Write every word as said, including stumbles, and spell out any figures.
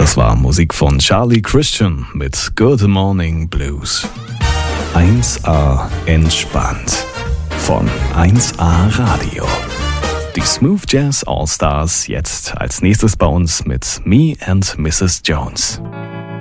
Das war Musik von Charlie Christian mit Good Morning Blues. eins A entspannt von eins A Radio. Die Smooth Jazz All Stars jetzt als nächstes bei uns mit Me and Missus Jones.